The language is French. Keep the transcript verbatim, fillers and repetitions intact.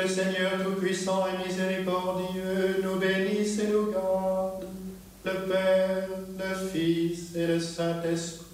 le Seigneur Tout-Puissant et Miséricordieux nous bénisse et nous garde, le Père, le Fils et le Saint-Esprit.